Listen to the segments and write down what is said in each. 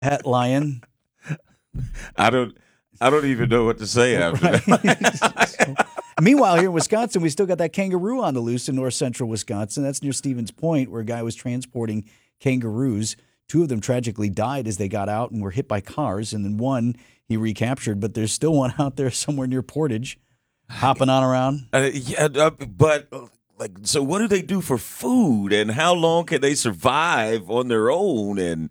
at Lion. I don't even know what to say after that. Meanwhile, here in Wisconsin, we still got that kangaroo on the loose in north central Wisconsin. That's near Stevens Point, where a guy was transporting kangaroos. 2 of them tragically died as they got out and were hit by cars, and then 1 he recaptured. But there's still 1 out there somewhere near Portage, hopping on around. So what do they do for food, and how long can they survive on their own? And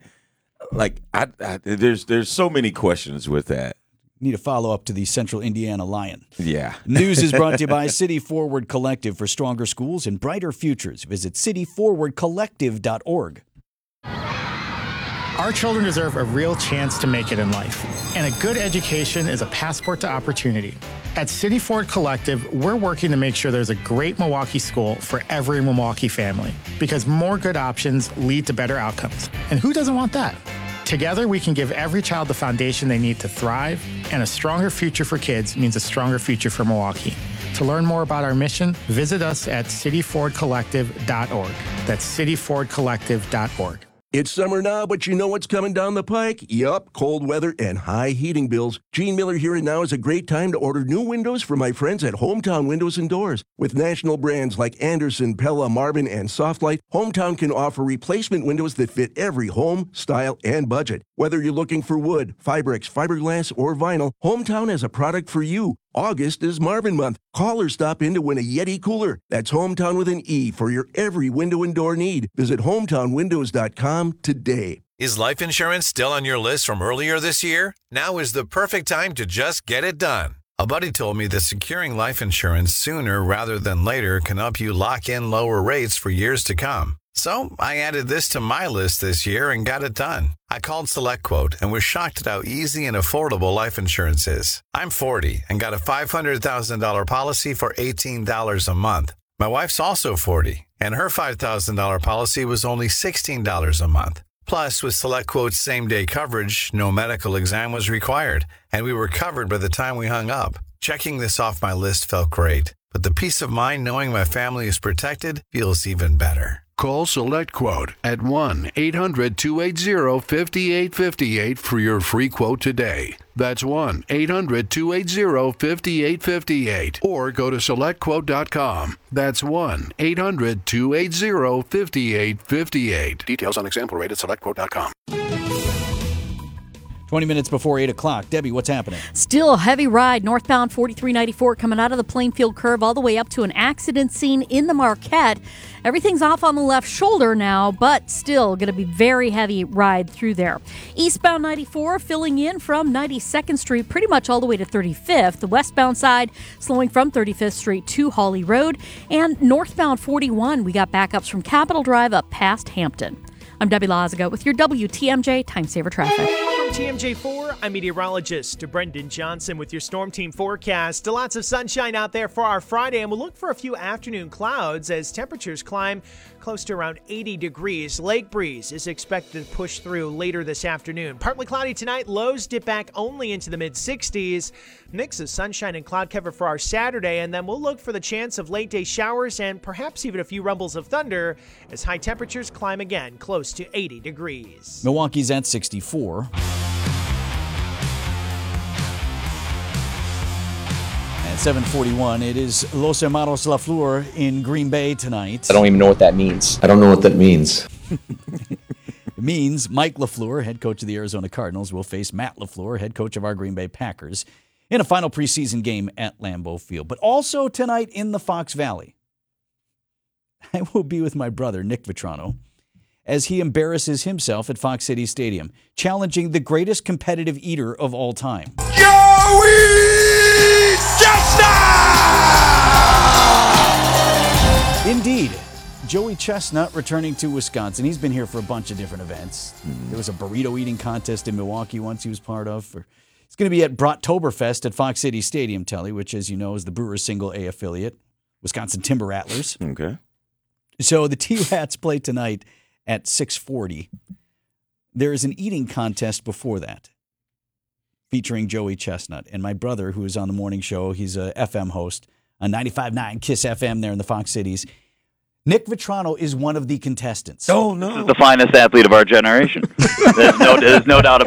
there's so many questions with that. Need a follow-up to the Central Indiana Lion. Yeah. News is brought to you by City Forward Collective. For stronger schools and brighter futures, visit cityforwardcollective.org. Our children deserve a real chance to make it in life, and a good education is a passport to opportunity. At City Forward Collective, we're working to make sure there's a great Milwaukee school for every Milwaukee family, because more good options lead to better outcomes. And who doesn't want that? Together, we can give every child the foundation they need to thrive, and a stronger future for kids means a stronger future for Milwaukee. To learn more about our mission, visit us at cityforwardcollective.org. That's cityforwardcollective.org. It's summer now, but you know what's coming down the pike? Yup, cold weather and high heating bills. Gene Miller here, and now is a great time to order new windows from my friends at Hometown Windows and Doors. With national brands like Anderson, Pella, Marvin, and Softlight, Hometown can offer replacement windows that fit every home, style, and budget. Whether you're looking for wood, Fibrex, fiberglass, or vinyl, Hometown has a product for you. August is Marvin month. Call or stop in to win a Yeti cooler. That's Hometown with an E for your every window and door need. Visit hometownwindows.com today. Is life insurance still on your list from earlier this year? Now is the perfect time to just get it done. A buddy told me that securing life insurance sooner rather than later can help you lock in lower rates for years to come. So I added this to my list this year and got it done. I called SelectQuote and was shocked at how easy and affordable life insurance is. I'm 40 and got a $500,000 policy for $18 a month. My wife's also 40, and her $5,000 policy was only $16 a month. Plus, with SelectQuote's same-day coverage, no medical exam was required, and we were covered by the time we hung up. Checking this off my list felt great, but the peace of mind knowing my family is protected feels even better. Call SelectQuote at 1-800-280-5858 for your free quote today. That's 1-800-280-5858. Or go to SelectQuote.com. That's 1-800-280-5858. Details on example rate at SelectQuote.com. 20 minutes before 8 o'clock. Debbie, what's happening? Still a heavy ride northbound 4394 coming out of the Plainfield curve all the way up to an accident scene in the Marquette. Everything's off on the left shoulder now, but still going to be very heavy ride through there. Eastbound 94 filling in from 92nd Street pretty much all the way to 35th. The westbound side slowing from 35th Street to Hawley Road. And northbound 41, we got backups from Capitol Drive up past Hampton. I'm Debbie Lazaga with your WTMJ Time Saver Traffic. TMJ4, I'm meteorologist Brendan Johnson with your Storm Team forecast. Lots of sunshine out there for our Friday, and we'll look for a few afternoon clouds as temperatures climb close to around 80 degrees. Lake breeze is expected to push through later this afternoon. Partly cloudy tonight, lows dip back only into the mid-60s. Mix of sunshine and cloud cover for our Saturday, and then we'll look for the chance of late-day showers and perhaps even a few rumbles of thunder as high temperatures climb again close to 80 degrees. Milwaukee's at 64. At 7:41, it is Los Hermanos La Flor in Green Bay tonight. I don't even know what that means. I don't know what that means. It means Mike LaFleur, head coach of the Arizona Cardinals, will face Matt LaFleur, head coach of our Green Bay Packers, in a final preseason game at Lambeau Field. But also tonight in the Fox Valley, I will be with my brother, Nick Vitrano, as he embarrasses himself at Fox City Stadium, challenging the greatest competitive eater of all time. Joey Chestnut! Indeed. Joey Chestnut returning to Wisconsin. He's been here for a bunch of different events. There was a burrito eating contest in Milwaukee once he was part of. It's going to be at Brattoberfest at Fox City Stadium, Telly, which, as you know, is the Brewers Single A affiliate, Wisconsin Timber Rattlers. Okay. So the T-Rats play tonight at 6:40. There is an eating contest before that featuring Joey Chestnut. And my brother, who is on the morning show, he's a FM host on 95.9 KISS FM there in the Fox Cities. Nick Vitrano is one of the contestants. Oh, no. This is the finest athlete of our generation. There's no doubt